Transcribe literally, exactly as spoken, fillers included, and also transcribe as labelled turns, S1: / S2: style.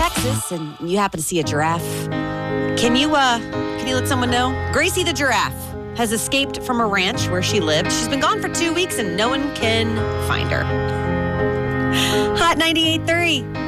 S1: Texas and you happen to see a giraffe, can you uh can you let someone know? Gracie the giraffe has escaped from a ranch where she lived. She's been gone for two weeks and no one can find her. Hot ninety-eight point three.